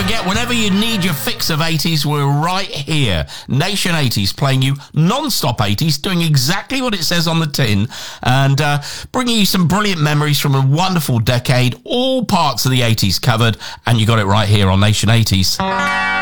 forget, whenever you need your fix of 80s, we're right here. Nation 80s, playing you non-stop 80s, doing exactly what it says on the tin, and bringing you some brilliant memories from a wonderful decade, all parts of the 80s covered, and you got it right here on Nation 80s.